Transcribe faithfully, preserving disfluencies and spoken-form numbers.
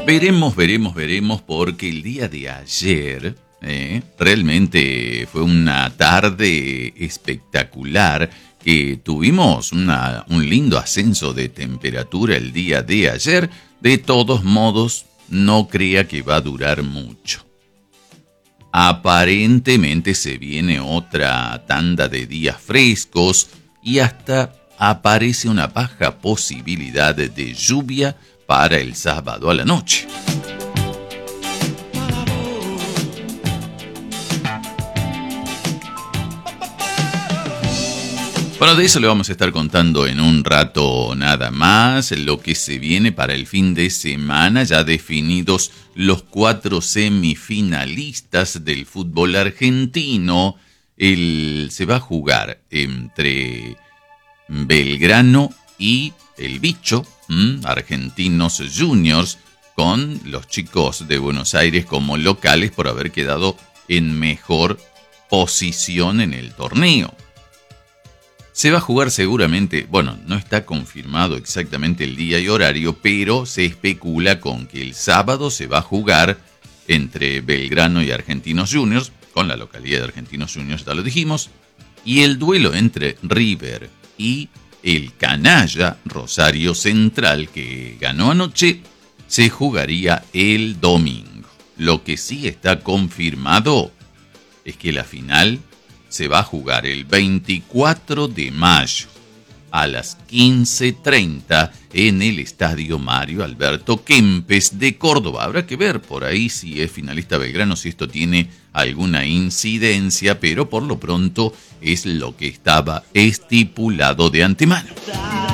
Veremos, veremos, veremos, porque el día de ayer eh, realmente fue una tarde espectacular, que tuvimos una, un lindo ascenso de temperatura el día de ayer. De todos modos, no crea que va a durar mucho. Aparentemente se viene otra tanda de días frescos y hasta aparece una baja posibilidad de lluvia para el sábado a la noche. Bueno, de eso le vamos a estar contando en un rato nada más, lo que se viene para el fin de semana, ya definidos los cuatro semifinalistas del fútbol argentino. El, se va a jugar entre Belgrano y el Bicho, ¿m? Argentinos Juniors, con los chicos de Buenos Aires como locales por haber quedado en mejor posición en el torneo. Se va a jugar seguramente, bueno, no está confirmado exactamente el día y horario, pero se especula con que el sábado se va a jugar entre Belgrano y Argentinos Juniors, con la localidad de Argentinos Juniors, ya lo dijimos, y el duelo entre River y el canalla Rosario Central, que ganó anoche, se jugaría el domingo. Lo que sí está confirmado es que la final se va a jugar el veinticuatro de mayo a las quince treinta en el Estadio Mario Alberto Kempes de Córdoba. Habrá que ver por ahí si es finalista Belgrano, si esto tiene alguna incidencia, pero por lo pronto es lo que estaba estipulado de antemano.